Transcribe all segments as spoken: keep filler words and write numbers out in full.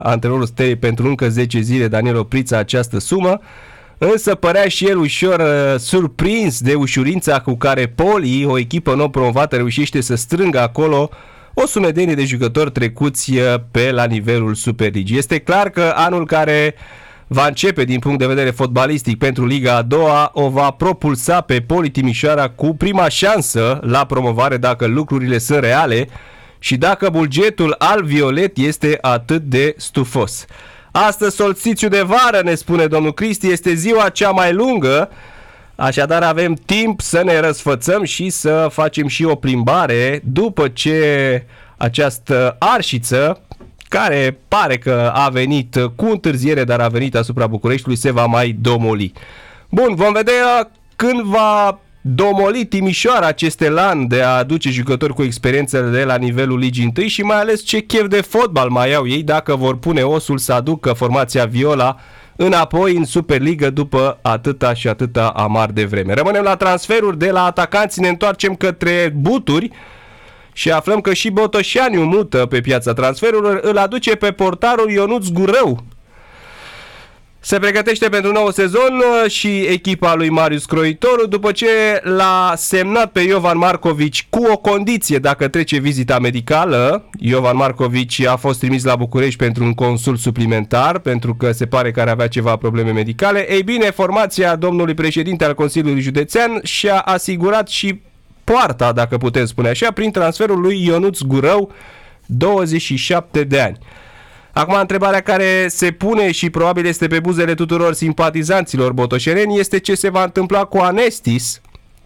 antrenorul Stelei pentru încă zece zile, Daniel Oprița, această sumă, însă părea și el ușor uh, surprins de ușurința cu care Poli, o echipă nou promovată, reușește să strângă acolo o sumedenie de jucători trecuți pe la nivelul Superligii. Este clar că anul care va începe din punct de vedere fotbalistic pentru Liga a doua o va propulsa pe Poli Timișoara cu prima șansă la promovare dacă lucrurile sunt reale și dacă bugetul alb-violet este atât de stufos. Astăzi, solstițiu de vară, ne spune domnul Cristi, este ziua cea mai lungă, așadar avem timp să ne răsfățăm și să facem și o plimbare după ce această arșiță, care pare că a venit cu întârziere, dar a venit asupra Bucureștiului, se va mai domoli. Bun, vom vedea când va domoli Timișoara acest elan de a aduce jucători cu experiență de la nivelul Ligii întâi și mai ales ce chef de fotbal mai au ei dacă vor pune osul să aducă formația Viola înapoi în Superligă după atâta și atâta amar de vreme. Rămânem la transferuri, de la atacanți ne întoarcem către buturi și aflăm că și Botoșaniu mută pe piața transferurilor, îl aduce pe portarul Ionuț Gurău. Se pregătește pentru un nou sezon și echipa lui Marius Croitoru după ce l-a semnat pe Jovan Marković cu o condiție dacă trece vizita medicală. Jovan Marković a fost trimis la București pentru un consult suplimentar pentru că se pare că ar avea ceva probleme medicale. Ei bine, formația domnului președinte al Consiliului Județean și-a asigurat și poarta, dacă putem spune așa, prin transferul lui Ionuț Gurău, douăzeci și șapte de ani. Acum, întrebarea care se pune și probabil este pe buzele tuturor simpatizanților botoșereni este ce se va întâmpla cu Anestis,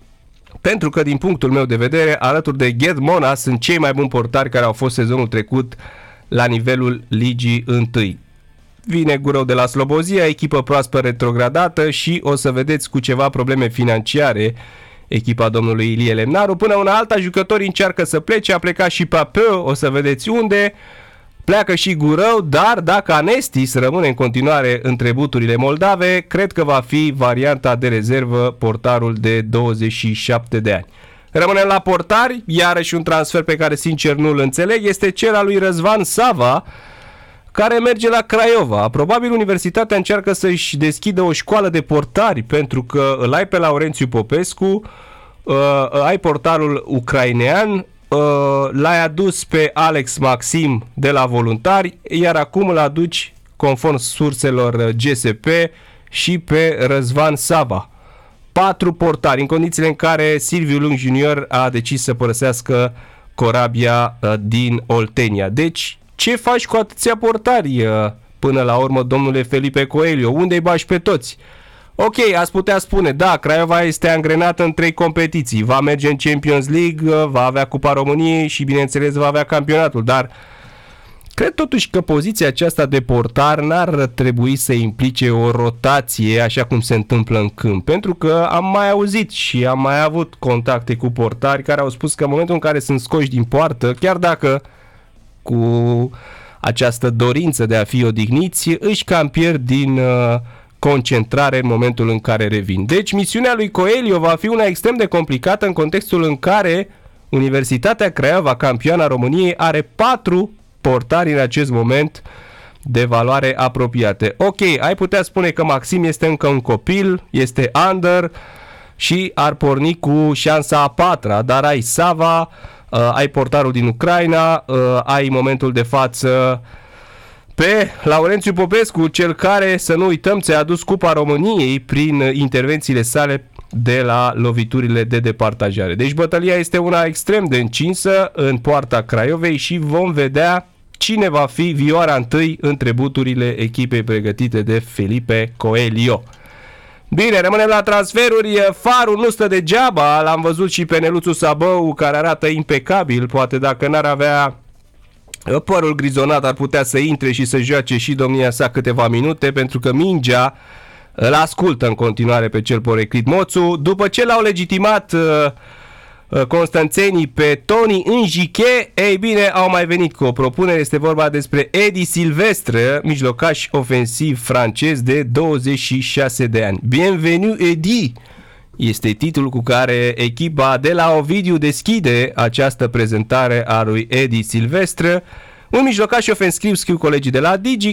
pentru că, din punctul meu de vedere, alături de Ghed Mona sunt cei mai buni portari care au fost sezonul trecut la nivelul Ligii întâi. Vine Gurău de la Slobozia, echipă proaspăt retrogradată și o să vedeți cu ceva probleme financiare echipa domnului Ilie Lemnaru. Până una alta, jucătorii încearcă să plece, a plecat și Papeu, o să vedeți unde. Pleacă și Gurău, dar dacă Anestis rămâne în continuare între buturile moldave, cred că va fi varianta de rezervă portarul de douăzeci și șapte de ani. Rămânem la portari, iarăși un transfer pe care sincer nu-l înțeleg, este cel al lui Răzvan Sava, care merge la Craiova. Probabil Universitatea încearcă să-și deschidă o școală de portari, pentru că îl ai pe Laurențiu Popescu, uh, ai portarul ucrainean, l-ai adus pe Alex Maxim de la Voluntari, iar acum îl aduci, conform surselor G S P, și pe Răzvan Sava. Patru portari, în condițiile în care Silviu Lung junior a decis să părăsească corabia din Oltenia. Deci, ce faci cu atâția portari până la urmă, domnule Felipe Coelho? Unde-i bași pe toți? Ok, ați putea spune, da, Craiova este angrenată în trei competiții, va merge în Champions League, va avea Cupa României și bineînțeles va avea campionatul, dar cred totuși că poziția aceasta de portar n-ar trebui să implice o rotație așa cum se întâmplă în câmp, pentru că am mai auzit și am mai avut contacte cu portari care au spus că în momentul în care sunt scoși din poartă, chiar dacă cu această dorință de a fi odihniți, își cam pierd din uh, concentrare în momentul în care revin. Deci misiunea lui Coelho va fi una extrem de complicată în contextul în care Universitatea Craiova, campioana României, are patru portari în acest moment de valoare apropiate. Ok, ai putea spune că Maxim este încă un copil, este under și ar porni cu șansa a patra, dar ai Sava, uh, ai portarul din Ucraina, uh, ai în momentul de față pe Laurențiu Popescu, cel care, să nu uităm, ți-a adus Cupa României prin intervențiile sale de la loviturile de departajare. Deci bătălia este una extrem de încinsă în poarta Craiovei și vom vedea cine va fi vioara întâi între buturile echipei pregătite de Felipe Coelho. Bine, rămânem la transferuri. Farul nu stă degeaba, l-am văzut și pe Neluțu Sabău, care arată impecabil, poate dacă n-ar avea părul grizonat ar putea să intre și să joace și domnia sa câteva minute, pentru că mingea îl ascultă în continuare pe cel poreclit Moțu. După ce l-au legitimat uh, constanțenii pe Toni Înjiche, ei bine, au mai venit cu o propunere. Este vorba despre Edi Silvestre, mijlocaș ofensiv francez de douăzeci și șase de ani. Bienvenue Edi! Este titlul cu care echipa de la Ovidiu deschide această prezentare a lui Edi Silvestre, un mijlocaș ofensiv, scriu colegii de la Digi,